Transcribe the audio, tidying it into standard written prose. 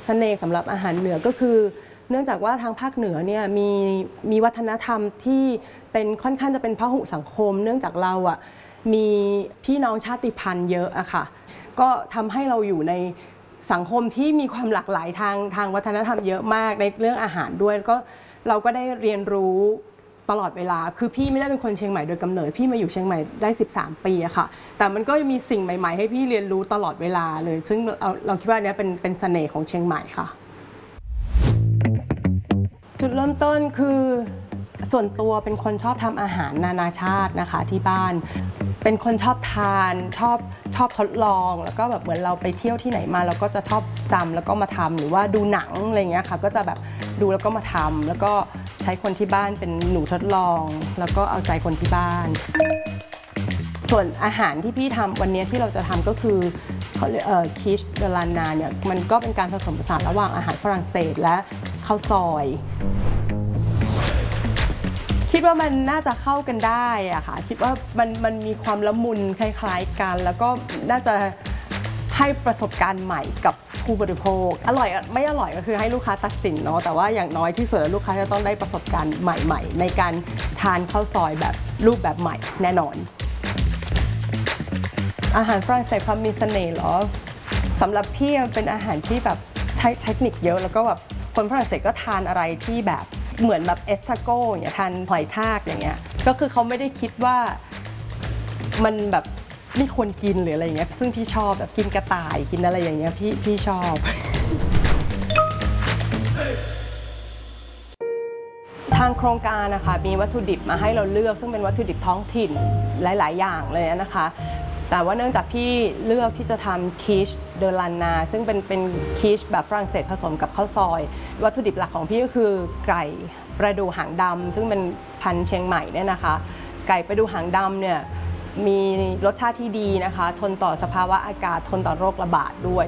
เสน่ห์สำหรับอาหารเหนือก็คือเนื่องจากว่าทางภาคเหนือเนี่ยมีวัฒนธรรมที่เป็นค่อนข้างจะเป็นพหุสังคมเนื่องจากเราอ่ะมีพี่น้องชาติพันธุ์เยอะอะค่ะก็ทำให้เราอยู่ในสังคมที่มีความหลากหลายทางวัฒนธรรมเยอะมากในเรื่องอาหารด้วยก็เราก็ได้เรียนรู้ตลอดเวลาคือพี่ไม่ได้เป็นคนเชียงใหม่โดยกำเนิดพี่มาอยู่เชียงใหม่ได้13 ปีอะค่ะแต่มันก็มีสิ่งใหม่ๆให้พี่เรียนรู้ตลอดเวลาเลยซึ่งเราคิดว่านี้เป็นเสน่ห์ของเชียงใหม่ค่ะจุดเริ่มต้นคือส่วนตัวเป็นคนชอบทำอาหารนานาชาตินะคะที่บ้านเป็นคนชอบทานชอบทดลองแล้วก็แบบเหมือนเราไปเที่ยวที่ไหนมาเราก็จะชอบจำแล้วก็มาทำหรือว่าดูหนังอะไรเงี้ยค่ะก็จะแบบดูแล้วก็มาทำแล้วก็ใช้คนที่บ้านเป็นหนูทดลองแล้วก็เอาใจคนที่บ้านส่วนอาหารที่พี่ทำวันนี้ที่เราจะทำก็คือเขาเรียกคิชเดลานาเนี่ยมันก็เป็นการผสมผสานระหว่างอาหารฝรั่งเศสและข้าวซอยคิดว่ามันน่าจะเข้ากันได้อะค่ะคิดว่ามันมีความละมุนคล้ายๆกันแล้วก็น่าจะให้ประสบการณ์ใหม่กับผู้บริโภคอร่อยไม่อร่อยก็คือให้ลูกค้าตัดสินเนาะแต่ว่าอย่างน้อยที่สุดลูกค้าจะต้องได้ประสบการณ์ใหม่ๆในการทานข้าวซอยแบบรูปแบบใหม่แน่นอนอาหารฝรั่งเศสความมีเสน่ห์เหรอสำหรับพี่มันเป็นอาหารที่แบบใช้เทคนิคเยอะแล้วก็แบบคนฝรั่งเศสก็ทานอะไรที่แบบเหมือนแบบเอสทาโก้อย่างเงี้ยทานหอยทากอย่างเงี้ยก็คือเขาไม่ได้คิดว่ามันแบบไม่ควรกินหรืออะไรอย่างเงี้ยซึ่งพี่ชอบแบบกินกระต่ายกินอะไรอย่างเงี้ยพี่ชอบทางโครงการนะคะมีวัตถุดิบมาให้เราเลือกซึ่งเป็นวัตถุดิบท้องถิ่นหลายๆอย่างเลยนะคะแต่ว่าเนื่องจากพี่เลือกที่จะทำคิชเดลานาซึ่งเป็นคิชแบบฝรั่งเศสผสมกับข้าวซอยวัตถุดิบหลักของพี่ก็คือไก่ประดู่หางดำซึ่งเป็นพันธุ์เชียงใหม่เนี่ยนะคะไก่ประดู่หางดำเนี่ยมีรสชาติที่ดีนะคะทนต่อสภาวะอากาศทนต่อโรคระบาดด้วย